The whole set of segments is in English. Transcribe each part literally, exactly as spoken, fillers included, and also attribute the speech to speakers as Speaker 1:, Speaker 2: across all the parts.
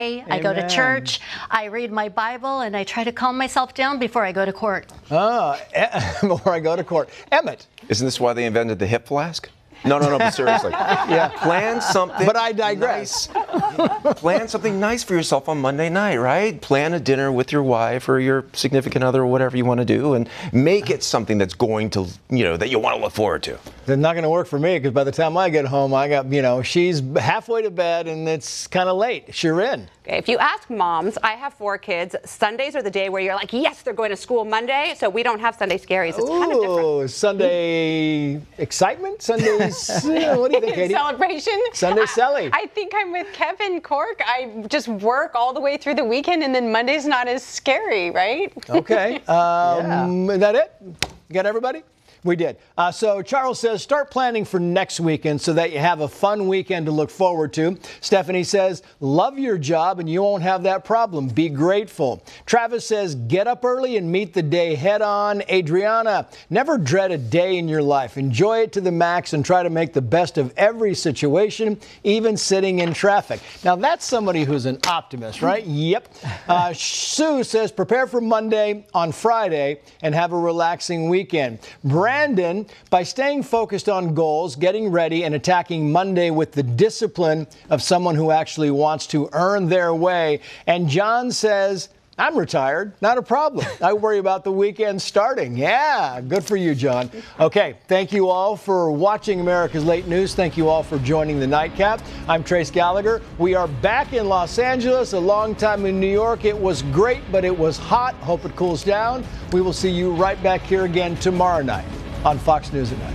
Speaker 1: I go to church, I read my Bible, and I try to calm myself down before I go to court.
Speaker 2: Ah, before I go to court. Emmett.
Speaker 3: Isn't this why they invented the hip flask? No, no, no, but seriously.
Speaker 2: Yeah.
Speaker 3: Plan something
Speaker 2: But I digress.
Speaker 3: Nice. Plan something nice for yourself on Monday night, right? Plan a dinner with your wife or your significant other or whatever you want to do, and make it something that's going to, you know, that you want to look forward to.
Speaker 2: It's not going to work for me because by the time I get home, I got, you know, she's halfway to bed and it's kind of late. Shirin.
Speaker 4: If you ask moms, I have four kids. Sundays are the day where you're like, yes, they're going to school Monday, so we don't have Sunday scaries. It's kind of different.
Speaker 2: Oh, Sunday excitement? Sundays, yeah, what do you think, Katie?
Speaker 4: Celebration?
Speaker 2: Sunday Sally.
Speaker 5: I, I think I'm with Kevin Cork. I just work all the way through the weekend, and then Monday's not as scary, right?
Speaker 2: Okay. Um, yeah. Is that it? You got everybody? We did. Uh, so Charles says, start planning for next weekend so that you have a fun weekend to look forward to. Stephanie says, love your job and you won't have that problem. Be grateful. Travis says, get up early and meet the day head on. Adriana, never dread a day in your life. Enjoy it to the max and try to make the best of every situation, even sitting in traffic. Now, that's somebody who's an optimist, right? Yep. Uh, Sue says, prepare for Monday on Friday and have a relaxing weekend. Brandon, by staying focused on goals, getting ready, and attacking Monday with the discipline of someone who actually wants to earn their way. And John says, I'm retired, not a problem. I worry about the weekend starting. Yeah, good for you, John. Okay, thank you all for watching America's Late News. Thank you all for joining the Nightcap. I'm Trace Gallagher. We are back in Los Angeles, a long time in New York. It was great, but it was hot. Hope it cools down. We will see you right back here again tomorrow night on Fox News at Night.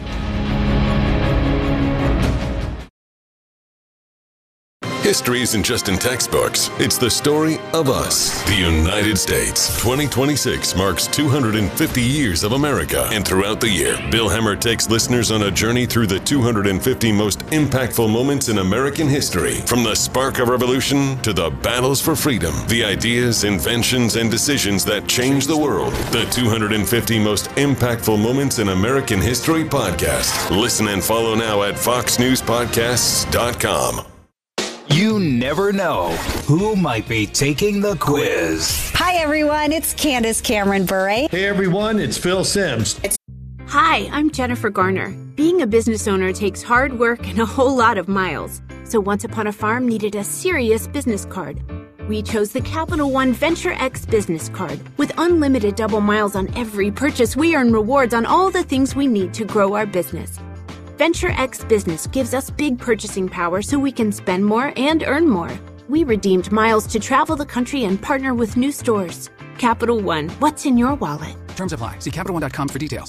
Speaker 6: History isn't just in textbooks. It's the story of us. The United States. twenty twenty-six marks two hundred fifty years of America. And throughout the year, Bill Hemmer takes listeners on a journey through the two hundred fifty most impactful moments in American history. From the spark of revolution to the battles for freedom. The ideas, inventions, and decisions that changed the world. The two hundred fifty most impactful moments in American history podcast. Listen and follow now at fox news podcasts dot com.
Speaker 7: You never know who might be taking the quiz.
Speaker 8: Hi, everyone. It's Candace Cameron Bure.
Speaker 9: Hey, everyone. It's Phil Sims.
Speaker 10: Hi, I'm Jennifer Garner. Being a business owner takes hard work and a whole lot of miles. So Once Upon a Farm needed a serious business card. We chose the Capital One Venture X business card. With unlimited double miles on every purchase, we earn rewards on all the things we need to grow our business. Venture X Business gives us big purchasing power so we can spend more and earn more. We redeemed miles to travel the country and partner with new stores. Capital One, what's in your wallet?
Speaker 11: Terms apply. See Capital One dot com for details.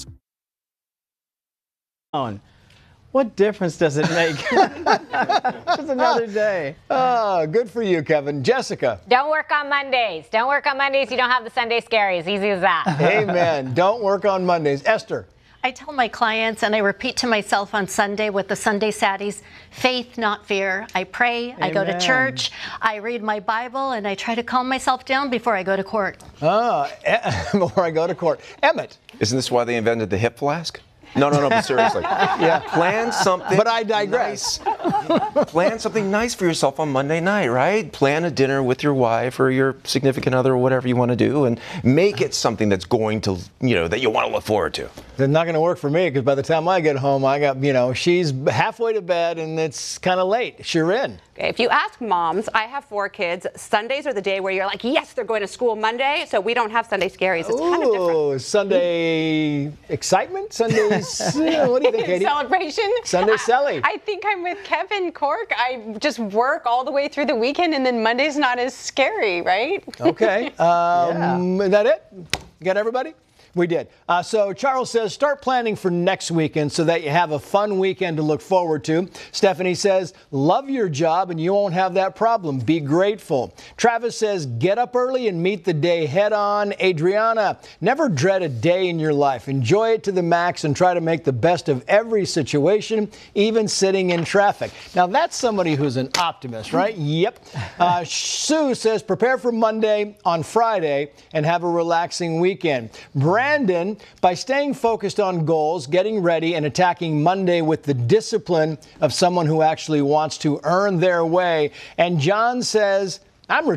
Speaker 12: What difference does it make? Just another day.
Speaker 2: Oh, good for you, Kevin. Jessica.
Speaker 13: Don't work on Mondays. Don't work on Mondays. You don't have the Sunday scaries. Easy as that.
Speaker 2: Amen. Don't work on Mondays. Esther.
Speaker 1: I tell my clients, and I repeat to myself on Sunday with the Sunday Saddies, faith, not fear. I pray, Amen. I go to church, I read my Bible, and I try to calm myself down before I go to court.
Speaker 2: Ah, before I go to court. Emmett.
Speaker 3: Isn't this why they invented the hip flask? No, no, no, but seriously.
Speaker 2: Yeah.
Speaker 3: Plan something
Speaker 2: But I digress.
Speaker 3: Nice. Plan something nice for yourself on Monday night, right? Plan a dinner with your wife or your significant other or whatever you want to do, and make it something that's going to, you know, that you want to look forward to.
Speaker 2: It's not going to work for me because by the time I get home, I got, you know, she's halfway to bed and it's kind of late. Shirin.
Speaker 4: If you ask moms, I have four kids. Sundays are the day where you're like, yes, they're going to school Monday, so we don't have Sunday scaries. It's kind of different.
Speaker 2: Oh, Sunday excitement? Sundays, yeah, what do you think, Katie?
Speaker 5: Celebration?
Speaker 2: Sunday Sally.
Speaker 5: I think I'm with Kevin Cork. I just work all the way through the weekend, and then Monday's not as scary, right?
Speaker 2: Okay. Um, yeah. Is that it? You got everybody? We did. Uh, so Charles says, start planning for next weekend so that you have a fun weekend to look forward to. Stephanie says, love your job and you won't have that problem. Be grateful. Travis says, get up early and meet the day head on. Adriana, never dread a day in your life. Enjoy it to the max and try to make the best of every situation, even sitting in traffic. Now, that's somebody who's an optimist, right? Yep. Uh, Sue says, prepare for Monday on Friday and have a relaxing weekend. Brandon, by staying focused on goals, getting ready, and attacking Monday with the discipline of someone who actually wants to earn their way. And John says, I'm